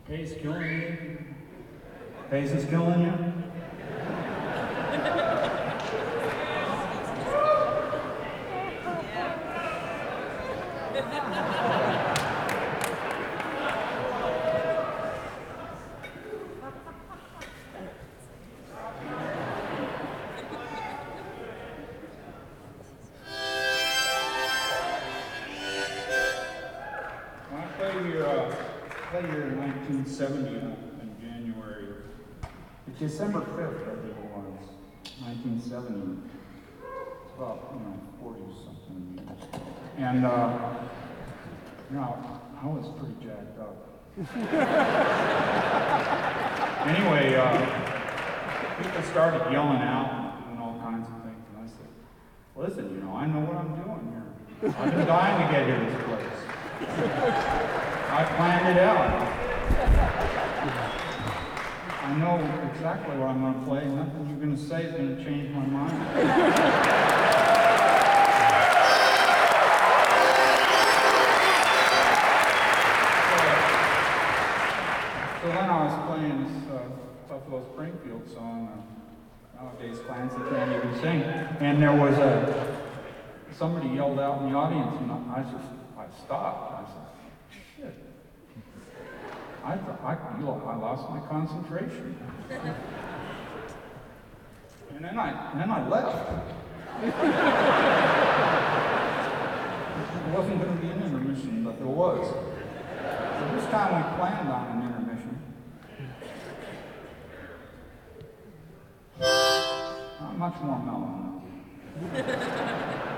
Hayes killing you? Hayes is killing you? I play here in 1970 in January. It's December 5th, I think it was, 1970. It's about, 40-something years. And, I was pretty jacked up. Anyway, people started yelling out and doing all kinds of things, and I said, listen, I know what I'm doing here. I've been dying to get here to this place. I planned it out. I know exactly what I'm going to play. Nothing you're going to say is going to change my mind. So then I was playing this Buffalo Springfield song. Nowadays, Clancy can't even sing. And there was somebody yelled out in the audience, and I stopped. I said, shit. I lost my concentration. And then I left. It wasn't going to be an intermission, but there was. So this time we planned on an intermission. Not much more mellow.